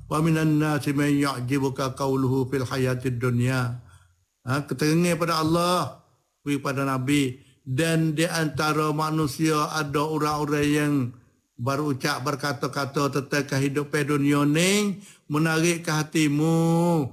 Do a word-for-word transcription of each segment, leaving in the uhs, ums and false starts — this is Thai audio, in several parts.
Wa minan nasi man ya'jibuka qawluhu fil hayatid dunya. Ha, ketengah pada Allah, kepada Nabi. Dan di antara manusia ada orang-orang yang berucap berkata-kata tentang kehidupan dunia ni menarik ke hatimu.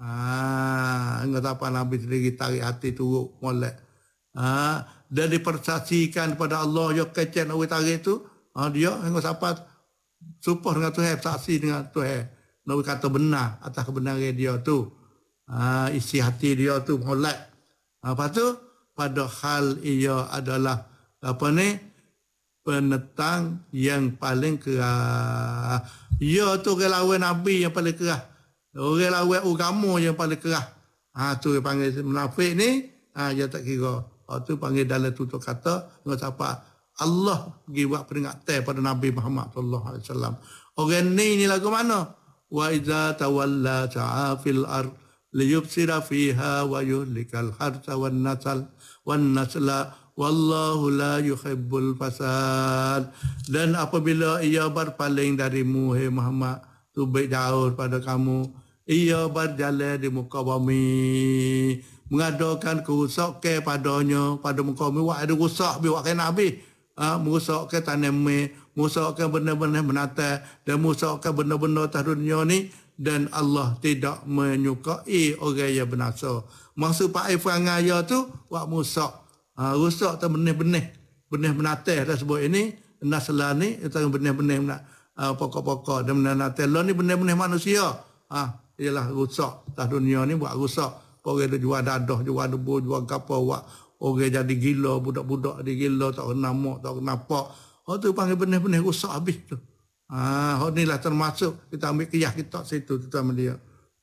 Ah, enggak apa Nabi sendiri tarik hati turut molek. Ah, dan dipersaksikan kepada Allah yang kecil nak tarik tu. Ah, dia enggak siapa supah dengan Tuhan, saksi dengan Tuhan. Nak kata benar atas kebenaran dia tu. Ah, isi hati dia tu molek. Ah, lepas tu padahal ia adalah apa ni? Penentang yang paling keras. Ia tu orang lawan Nabi yang paling keras. Orang lawan agama yang paling keras. Ha, tu yang panggil munafik ni, ha, dia tak kira. Ha, tu panggil dalam tutup kata, dengan siapa? Allah pergi buat peringatan pada Nabi Muhammad sallallahu alaihi wasallam. Orang ni ni lagu mana? Wa iza tawalla sa'a fil ard liyubsira fiha wa yuhlikal harsa wan nasal wan nasla wallahu la yuhibbul fasad. Dan apabila ia berpaling darimu, hai Muhammad, tu baik jauh pada kamu, ia berjalan di muka bumi mengadakan kerusakan padanya pada muka bumi. Wak ada rusak bi wak kena habis, ha, merosakkan tanaman, merosakkan benda-benda menata dan merosakkan benda-benda atas dunia ni. Dan Allah tidak menyukai orang yang binasa. Maksud Pak Ifan Raya tu wak musak, ha, rusak tu benih-benih, benih menata dah sebut ini nasla ni itu benih-benih uh, pokok-pokok dan menata lo ni benih-benih manusia. Ah, ialah rusak atas dunia ni buat rusak. Orang dia jual dadah, jual debu, jual kapau, buat orang jadi gila, budak-budak jadi gila, tak kena mak, tak kena pak. Oh tu panggil benih-benih rusak habis tu. Ah, oh inilah termasuk kita ambil kiyah kita situ tu sama dia.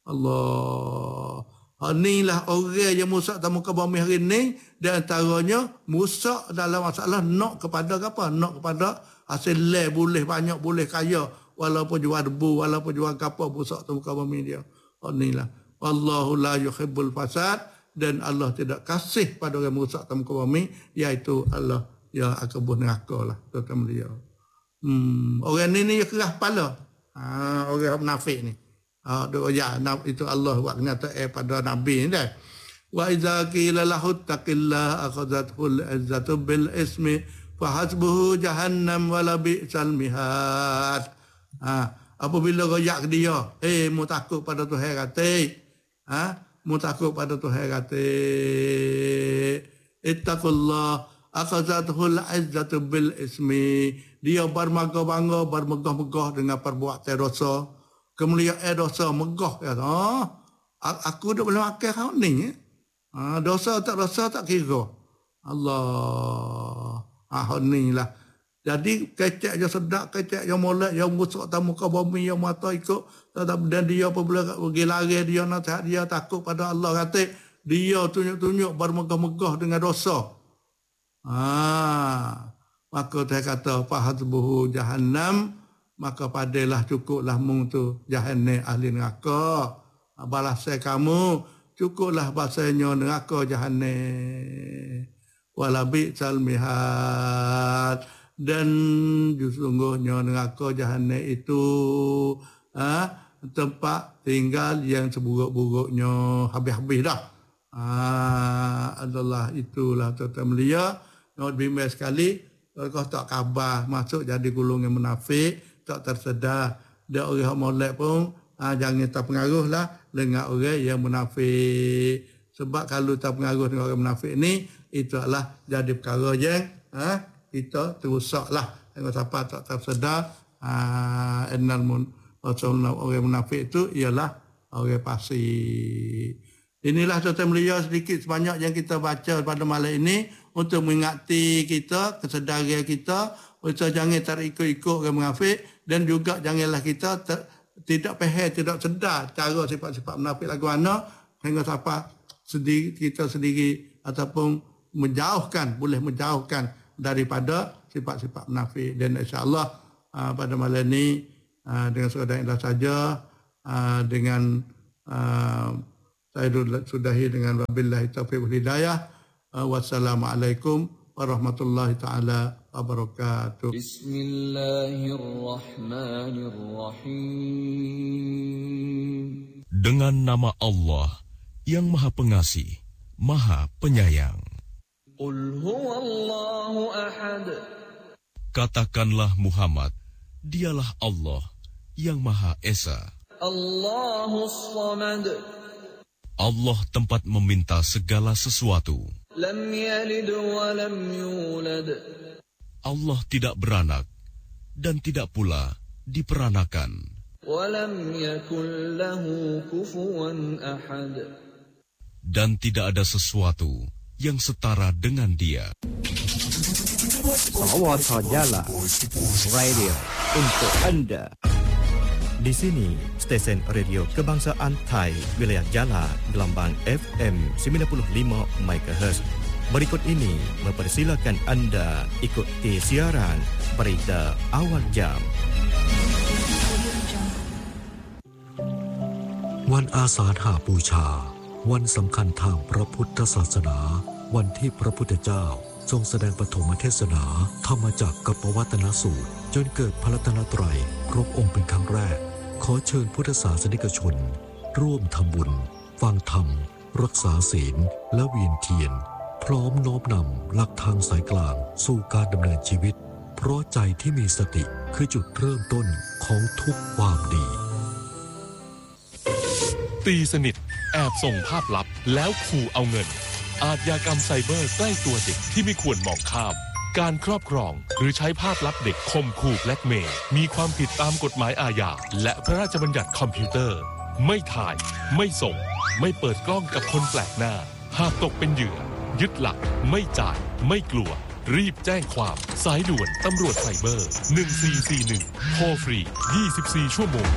Allah. Oh, inilah orang yang musak tamu ke bumi hari ni, di antaranya musak dalam masalah nak kepada apa? Nak kepada hasil leh boleh banyak, boleh kaya, walaupun jual debu, walaupun jual kapau, musak tamu ke bumi dia. Oh inilah. Wallahu la yuhibbul fasad, dan Allah tidak kasih pada orang merusak tamu ke bumi, iaitu Allah yang akan bunuh neraka lah tentang dia. Hmm, orang ni ni keras kepala. Ha, orang munafik ni. Ha, ya, itu Allah buat kenyataan pada Nabi ni dah. Wa iza qila lahu taqillah akhadhatul izzatu bil ismi fa hasbuhu jahannam wa la bi'sal mihad. Ha, apabila royak dia, eh mu takut pada Tuhan kata. Ha, mu takut pada Tuhan kata. Ittaqullah akhadhatul izzatu bil ismi. Dia bermegah-bangga, bermegah-megah dengan perbuatan dosa. Kemuliaan dosa megah kata. Oh, aku dah boleh makan kau ni. Ha, dosa tak dosa tak kira. Allah. Ah ni lah. Jadi kecek je sedap, kecek je molek, yang musuh tamu ke bumi, yang mata ikut. Dan dia apabila pergi lari, dia nasihat, dia takut pada Allah. Kata, dia tunjuk-tunjuk bermegah-megah dengan dosa. Ah, maka dia kata, fahadbuhu jahannam, maka padalah cukuplah mung tu jahannam ahli neraka. Balasai kamu, cukuplah bahasanya neraka jahannam. Walabi salmihad, dan sesungguhnya neraka jahannam itu ha, tempat tinggal yang seburuk-buruknya, habis-habis dah. Ha, adalah itulah tuan-tuan mulia. Nak bimbang sekali, kau tak khabar masuk jadi golongan munafik, tak tersedar. Dia orang molek pun ha, jangan terpengaruh lah dengan orang yang munafik. Sebab kalau terpengaruh dengan orang munafik ni, itu adalah jadi perkara yang ha, kita terusaklah. Kalau siapa tak tersedar, ha, enal mun orang munafik itu ialah orang fasik. Inilah tuan-tuan mulia sedikit sebanyak yang kita baca pada malam ini untuk mengingati kita, kesedaran kita, untuk jangan terikut-ikut orang munafik, dan juga janganlah kita ter, tidak faham, tidak sedar cara sifat-sifat munafik lagu mana, sehingga siapa sendiri, kita sendiri ataupun menjauhkan, boleh menjauhkan daripada sifat-sifat munafik. Dan insya-Allah uh, pada malam ini uh, dengan saudara yang saja uh, dengan uh, saya sudahi dengan wabillahi taufiq wal hidayah. Uh, wassalamualaikum warahmatullahi taala wabarakatuh. Bismillahirrahmanirrahim. Dengan nama Allah yang Maha Pengasih, Maha Penyayang. Qul huwallahu ahad. Katakanlah Muhammad, dialah Allah yang Maha Esa. Allahus Samad. Allah tempat meminta segala sesuatu. Lam yalid wa lam yulad. Allah tidak beranak dan tidak pula diperanakan. Wa lam yakul lahu kufuwan ahad. Dan tidak ada sesuatu yang setara dengan Dia. Sawata Jala Radio untuk Anda. Di sini, stesen radio kebangsaan Thai, wilayah Jala, gelombang F M sembilan puluh lima megahertz. Berikut ini mempersilakan Anda ikuti siaran berita awal jam. วันอาสาฬหบูชาวันสำคัญทางพระพุทธศาสนาวันที่พระพุทธเจ้าทรงแสดงปฐมเทศนาธรรมจักรกับปวัตนสูตรจนเกิดพระรัตนตรัยครบองค์เป็นครั้งแรกขอเชิญพุทธศาสนิกชนร่วมทำบุญฟังธรรมรักษาศีลและเวียนเทียนพร้อมน้อมนำหลักทางสายกลางสู่การดำเนินชีวิตเพราะใจที่มีสติคือจุดเริ่มต้นของทุกความดีตีสนิทแอบส่งภาพลับแล้วขู่เอาเงินอาชญากรรมไซเบอร์ใกล้ตัวเด็กที่ไม่ควรมองข้ามการครอบครองหรือใช้ภาพลับเด็กข่มขู่แบล็กเมย์มีความผิดตามกฎหมายอาญาและพระราชบัญญัติคอมพิวเตอร์ไม่ถ่ายไม่ส่งไม่เปิดกล้องกับคนแปลกหน้าหากตกเป็นเหยื่อยึดหลักไม่จ่ายไม่กลัวรีบแจ้งความสายด่วนตำรวจไซเบอร์หนึ่งสี่สี่หนึ่งโทรฟรียี่สิบสี่ชั่วโมง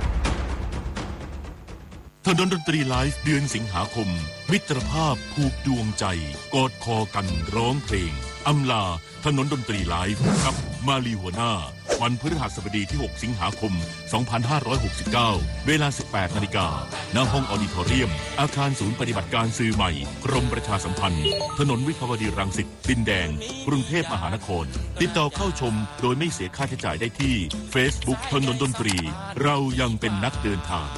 ถนนดนตรีไลฟ์เดือนสิงหาคมมิตรภาพผูกดวงใจกอดคอกันร้องเพลงอำลาถนนดนตรีไลฟ์กับมาลีหัวหน้าวันพฤหัสบดีที่หกสิงหาคมสองพันห้าร้อยหกสิบเก้าเวลา สิบแปดนาฬิกา ณ ห้องออดิทอเรียมอาคารศูนย์ปฏิบัติการสื่อใหม่กรมประชาสัมพันธ์ถนนวิภาวดีรังสิตดินแดงกรุงเทพมหานครติดต่อเข้าชมโดยไม่เสียค่าใช้จ่ายได้ที่ Facebook ถนนดนตรีเรายังเป็นนักเดินทาง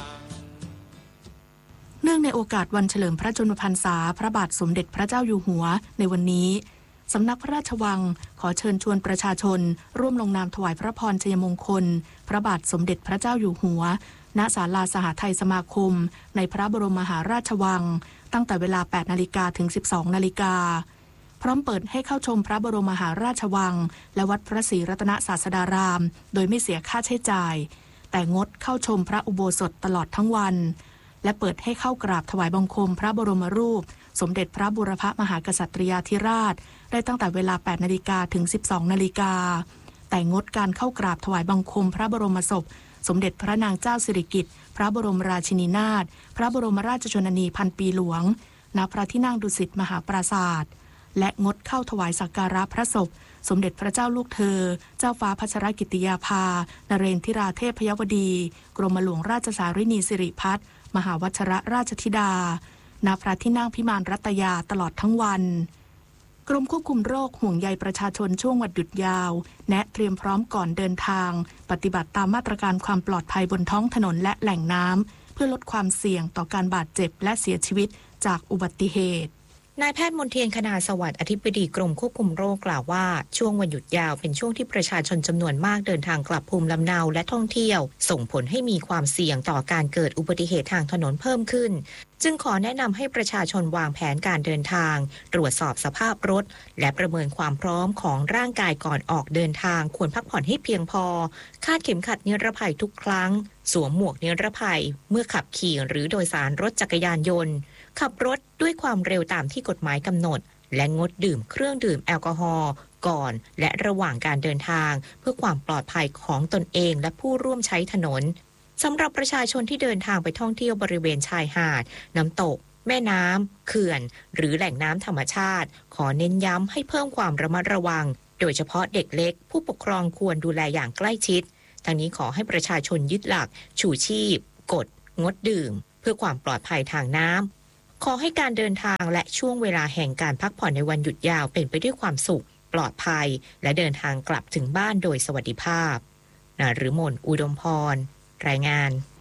เนื่องในโอกาสวันเฉลิมพระชนมพรรษาพระบาทสมเด็จพระเจ้าอยู่หัวในวันนี้สำนักพระราชวังขอเชิญชวนประชาชนร่วมลงนามถวายพระพรชัยมงคลพระบาทสมเด็จพระเจ้าอยู่หัวณศาลาสหไทยสมาคมในพระบรมมหาราชวังตั้งแต่เวลา แปดนาฬิกา ถึง สิบสองนาฬิกาพร้อมเปิดให้เข้าชมพระบรมมหาราชวังและวัดพระศรีรัตนศาสดารามโดยไม่เสียค่าใช้จ่ายแต่งดเข้าชมพระอุโบสถตลอดทั้งวันและเปิดให้เข้ากราบถวายบังคมพระบรมรูปสมเด็จพระบูรพมหากษัตริยาธิราชได้ตั้งแต่เวลา แปดนาฬิกา ถึง สิบสองนาฬิกาแต่งดการเข้ากราบถวายบังคมพระบรมศพสมเด็จพระนางเจ้าสิริกิติ์พระบรมราชินีนาถพระบรมราชชนนีพันปีหลวงณพระที่นั่งดุสิตมหาปราสาทและงดเข้าถวายสักการะพระศพสมเด็จพระเจ้าลูกเธอเจ้าฟ้าพัชรกิติยาภานเรนทิราเทพยวดีกรมหลวงราชสารินีสิริพัฒน์มหาวัชรราชธิดาณพระที่นั่งพิมานรัตยาตลอดทั้งวันกรมควบคุมโรคห่วงใยประชาชนช่วงวันหยุดยาวแนะเตรียมพร้อมก่อนเดินทางปฏิบัติตามมาตรการความปลอดภัยบนท้องถนนและแหล่งน้ำเพื่อลดความเสี่ยงต่อการบาดเจ็บและเสียชีวิตจากอุบัติเหตุนายแพทย์มนเทียนคณาสวัสดิ์อธิบดีกรมควบคุมโรคกล่าวว่าช่วงวันหยุดยาวเป็นช่วงที่ประชาชนจำนวนมากเดินทางกลับภูมิลำเนาและท่องเที่ยวส่งผลให้มีความเสี่ยงต่อการเกิดอุบัติเหตุทางถนนเพิ่มขึ้นจึงขอแนะนำให้ประชาชนวางแผนการเดินทางตรวจสอบสภาพรถและประเมินความพร้อมของร่างกายก่อนออกเดินทางควรพักผ่อนให้เพียงพอคาดเข็มขัดนิรภัยทุกครั้งสวมหมวกนิรภัยเมื่อขับขี่หรือโดยสารรถจักรยานยนต์ขับรถด้วยความเร็วตามที่กฎหมายกำหนดและงดดื่มเครื่องดื่มแอลกอฮอล์ก่อนและระหว่างการเดินทางเพื่อความปลอดภัยของตนเองและผู้ร่วมใช้ถนนสำหรับประชาชนที่เดินทางไปท่องเที่ยวบริเวณชายหาดน้ำตกแม่น้ำเขื่อนหรือแหล่งน้ำธรรมชาติขอเน้นย้ำให้เพิ่มความระมัดระวังโดยเฉพาะเด็กเล็กผู้ปกครองควรดูแลอย่างใกล้ชิดทั้งนี้ขอให้ประชาชนยึดหลักชูชีพกฎงดดื่มเพื่อความปลอดภัยทางน้ำขอให้การเดินทางและช่วงเวลาแห่งการพักผ่อนในวันหยุดยาวเป็นไปด้วยความสุขปลอดภัยและเดินทางกลับถึงบ้านโดยสวัสดิภาพนฤมลอุดมพรรายงาน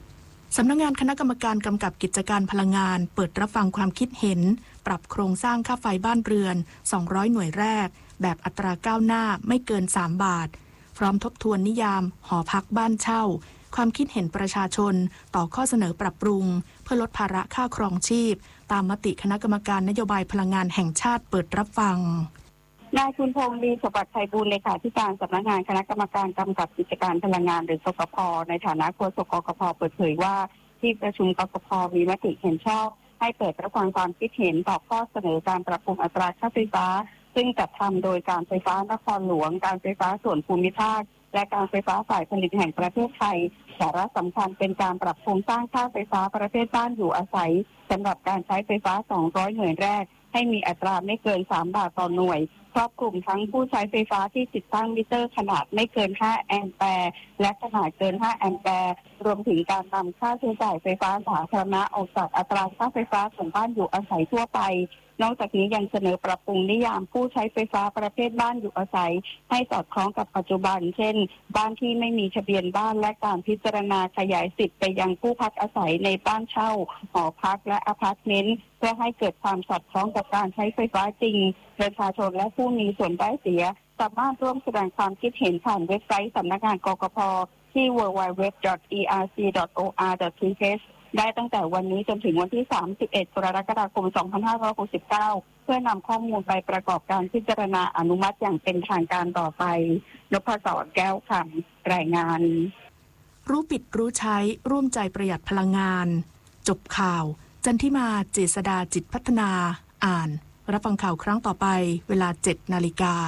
สำนักงานคณะกรรมการกำกับกิจการพลังงานเปิดรับฟังความคิดเห็นปรับโครงสร้างค่าไฟบ้านเรือนสองร้อยหน่วยแรกแบบอัตราก้าวหน้าไม่เกินสามบาทพร้อมทบทวนนิยามหอพักบ้านเช่าความคิดเห็นประชาชนต่อข้อเสนอปรับปรุงเพื่อลดภาระค่าครองชีพตามมติคณะกรรมการนโยบายพลังงานแห่งชาติเปิดรับฟังนายคุณพงษ์ลีสมบัติไพบูลย์เลขาธิการสำนักงานคณะกรรมการกำกับกิจการพลังงานหรือสกพ.ในฐานะโฆษกกกพ.เปิดเผยว่าที่ประชุมกกพ.มีมติเห็นชอบให้เปิดรับฟังความคิดเห็นต่อข้อเสนอการปรับปรุงอัตราค่าไฟฟ้าซึ่งจัดทำโดยการไฟฟ้านครหลวงการไฟฟ้าส่วนภูมิภาคและการไฟฟ้าฝ่ายผลิตแห่งประเทศไทยสาระสำคัญเป็นการปรับโครงสร้างค่าไฟฟ้าประเภทบ้านอยู่อาศัยสำหรับการใช้ไฟฟ้าสองร้อยหน่วยแรกให้มีอัตราไม่เกินสามบาทต่อหน่วยครอบคลุมทั้งผู้ใช้ไฟฟ้าที่ติดตั้งมิเตอร์ขนาดไม่เกินห้าแอมแปร์และขนาดเกินห้าแอมแปร์รวมถึงการนำค่าใช้จ่ายไฟฟ้าสาธารณะออกจากอัตราค่าไฟฟ้าของบ้านอยู่อาศัยทั่วไปนอกจากนี้ยังเสนอปรับปรุงนิยามผู้ใช้ไฟฟ้าประเภทบ้านอยู่อาศัยให้สอดคล้องกับปัจจุบันเช่นบ้านที่ไม่มีทะเบียนบ้านและการพิจารณาขยายสิทธิ์ไปยังผู้พักอาศัยในบ้านเช่าหอพักและอพาร์ตเมนต์เพื่อให้เกิดความสอดคล้องกับการใช้ไฟฟ้าจริงประชาชนและผู้มีส่วนได้เสียสามารถร่วมแสดงความคิดเห็นผ่านเว็บไซต์สำนักงานกกพ.ที่ ดับเบิลยู ดับเบิลยู ดับเบิลยู ดอท อี อาร์ ซี ดอท โอ อาร์ ดอท ที เอช ได้ตั้งแต่วันนี้จนถึงวันที่สามสิบเอ็ดกรกฎาคมสองพันห้าร้อยหกสิบเก้าเพื่อนำข้อมูลไปประกอบการพิจารณาอนุมัติอย่างเป็นทางการต่อไปนพศรแก้วคำรายงานรู้ปิดรู้ใช้ร่วมใจประหยัดพลังงานจบข่าวจันทิมาเจษฎาจิตพัฒนาอ่านรับฟังข่าวครั้งต่อไปเวลา เจ็ดนาฬิกา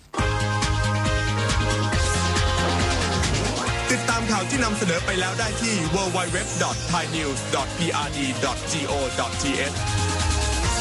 ติดตามข่าวที่นำเสนอไปแล้วได้ที่ ดับเบิลยู ดับเบิลยู ดับเบิลยู ดอท ไทยนิวส์ ดอท พี อาร์ ดี ดอท จี โอ ดอท ที เอช